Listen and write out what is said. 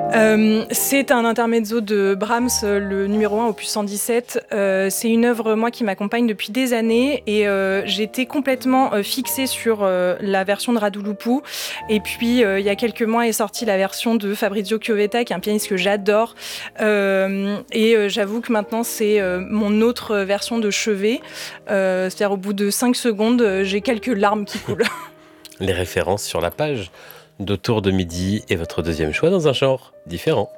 C'est un intermezzo de Brahms, le numéro 1, opus 117. C'est une œuvre, moi, qui m'accompagne depuis des années et j'étais complètement fixée sur la version de Radulescu. Et puis, il y a quelques mois est sortie la version de Fabrizio Chiovetta, qui est un pianiste que j'adore. J'avoue que maintenant, c'est mon autre version de chevet. C'est-à-dire, au bout de 5 secondes, j'ai quelques larmes qui coulent. Les références sur la page d'Autour de midi et votre deuxième choix dans un genre différent.